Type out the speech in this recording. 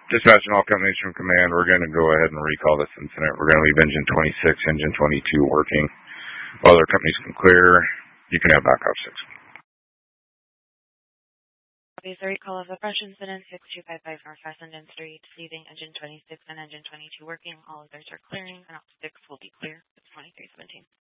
Dispatch and all companies from command, we're going to go ahead and recall this incident. We're going to leave engine 26, engine 22 working. While other companies can clear, you can have backup 6. Copy the recall of the fresh incident 6255 Northwest Linden Street, leaving engine 26 and engine 22 working. All others are clearing, and out 6 will be clear. It's 2317.